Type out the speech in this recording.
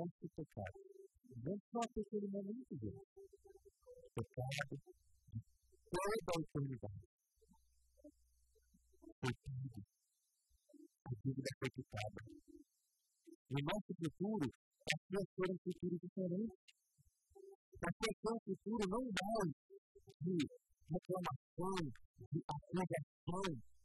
este pecado. Não só que o ser humano não viveu. Pecado de toda a eternidade. Foi tudo. A dívida foi quitada. E o nosso futuro passou a ser um futuro diferente. Passou a ser um futuro não mais de reclamação, de acusação,